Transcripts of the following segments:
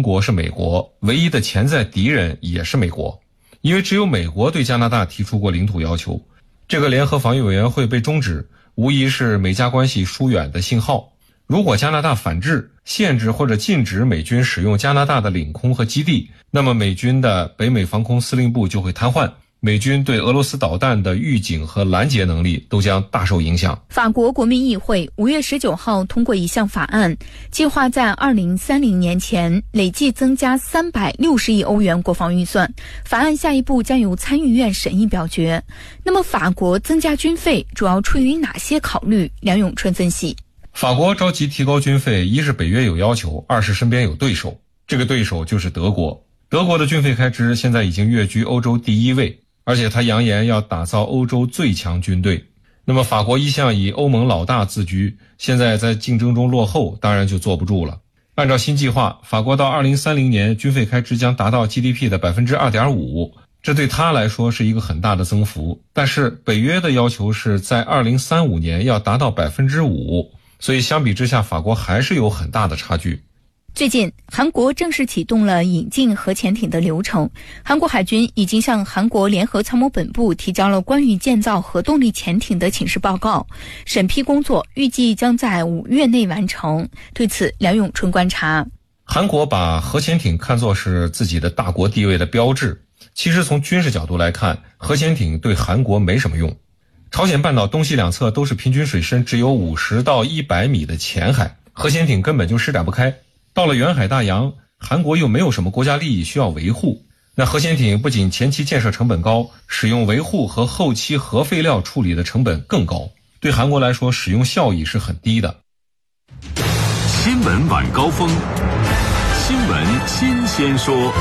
邻国是美国，唯一的潜在敌人也是美国，因为只有美国对加拿大提出过领土要求。这个联合防御委员会被终止，无疑是美加关系疏远的信号。如果加拿大反制，限制或者禁止美军使用加拿大的领空和基地，那么美军的北美防空司令部就会瘫痪，美军对俄罗斯导弹的预警和拦截能力都将大受影响。 法国国民议会5月19号通过一项法案，计划在2030年前累计增加360亿欧元国防预算。法案下一步将由参议院审议表决。那么法国增加军费主要出于哪些考虑？梁永春分析。 法国着急提高军费，一是北约有要求，二是身边有对手，这个对手就是德国。德国的军费开支现在已经跃居欧洲第1位，而且他扬言要打造欧洲最强军队。那么法国一向以欧盟老大自居，现在在竞争中落后，当然就坐不住了。按照新计划，法国到2030年军费开支将达到 GDP 的 2.5%， 这对他来说是一个很大的增幅。但是北约的要求是在2035年要达到 5%， 所以相比之下，法国还是有很大的差距。 最近，韩国正式启动了引进核潜艇的流程。韩国海军已经向韩国联合参谋本部提交了关于建造核动力潜艇的请示报告，审批工作预计将在5月内完成。对此，梁永春观察， 韩国把核潜艇看作是自己的大国地位的标志。其实从军事角度来看，核潜艇对韩国没什么用。朝鲜半岛东西两侧都是平均水深只有50到100米的浅海，核潜艇根本就施展不开。到了远海大洋，韩国又没有什么国家利益需要维护，那核潜艇不仅前期建设成本高，使用维护和后期核废料处理的成本更高，对韩国来说使用效益是很低的。 新闻晚高峰，新闻新鲜说。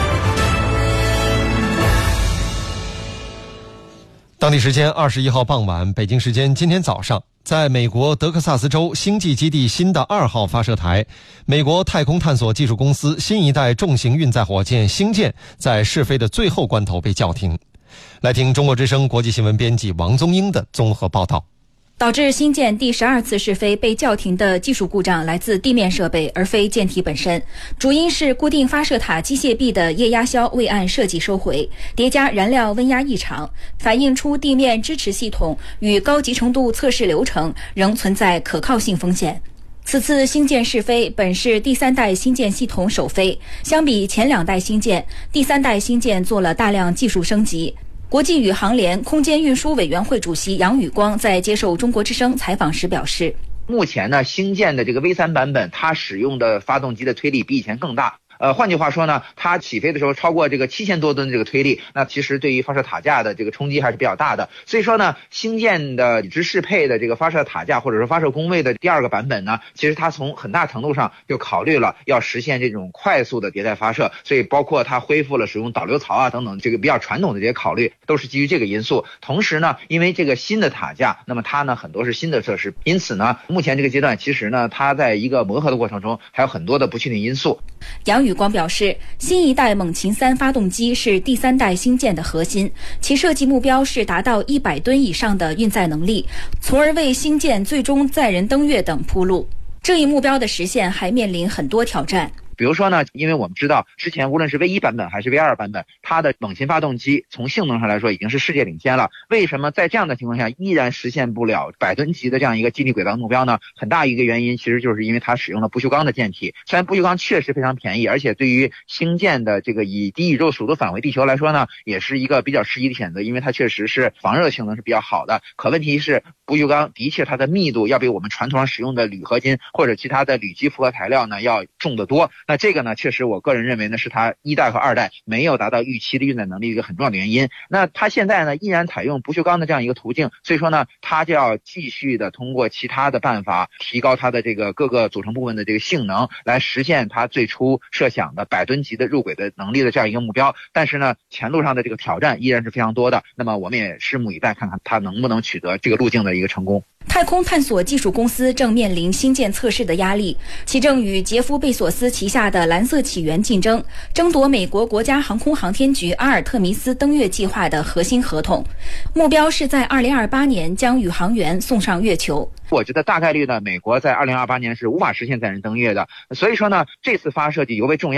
当地时间21号傍晚，北京时间今天早上，在美国德克萨斯州星际基地新的2号发射台，美国太空探索技术公司新一代重型运载火箭星舰在试飞的最后关头被叫停。来听中国之声国际新闻编辑王宗英的综合报道。 导致星舰第12次试飞被叫停的技术故障来自地面设备，而非舰体本身。主因是固定发射塔机械臂的液压销未按设计收回，叠加燃料温压异常，反映出地面支持系统与高集成度测试流程仍存在可靠性风险。此次星舰试飞本是第3代星舰系统首飞，相比前2代星舰，第3代星舰做了大量技术升级。国际宇航联空间运输委员会主席杨宇光在接受中国之声采访时表示， 目前呢，星舰的这个 V3 版本，它使用的发动机的推力比以前更大。换句话说呢，它起飞的时候超过这个7000多吨的这个推力，那其实对于发射塔架的这个冲击还是比较大的。所以说呢，星舰的已知适配的这个发射塔架或者说发射工位的第2个版本呢，其实它从很大程度上就考虑了要实现这种快速的迭代发射，所以包括它恢复了使用导流槽啊等等这个比较传统的这些考虑，都是基于这个因素。同时呢，因为这个新的塔架，那么它呢很多是新的设施，因此呢，目前这个阶段其实呢，它在一个磨合的过程中还有很多的不确定因素。 杨宇光表示，新一代猛禽3发动机是第3代星舰的核心，其设计目标是达到100吨以上的运载能力，从而为星舰最终载人登月等铺路。这一目标的实现还面临很多挑战。 比如说呢，因为我们知道之前无论是 V1 版本还是 V2 版本，它的猛禽发动机从性能上来说已经是世界领先了。为什么在这样的情况下依然实现不了100吨级的这样一个激励轨道目标呢？很大一个原因其实就是因为它使用了不锈钢的舰体。虽然不锈钢确实非常便宜，而且对于星舰的这个以低宇宙速度返回地球来说呢，也是一个比较适宜的选择，因为它确实是防热性能是比较好的。可问题是不锈钢的确它的密度要比我们传统上使用的铝合金或者其他的铝基复合材料呢要重得多。那这个呢，确实我个人认为呢，是它1代和2代没有达到预期的运载能力一个很重要的原因。那它现在呢依然采用不锈钢的这样一个途径，所以说呢，它就要继续的通过其他的办法提高它的这个各个组成部分的这个性能，来实现它最初设想的100吨级的入轨的能力的这样一个目标。但是呢，前路上的这个挑战依然是非常多的。那么我们也拭目以待，看看它能不能取得这个路径的一个成功。 太空探索技术公司正面临星舰测试的压力，其正与杰夫·贝索斯旗下的蓝色起源竞争，争夺美国国家航空航天局阿尔特弥斯登月计划的核心合同，目标是在2028年将宇航员送上月球。 我觉得大概率呢，美国在2028年是无法实现载人登月的，所以说呢，这次发射就尤为重要。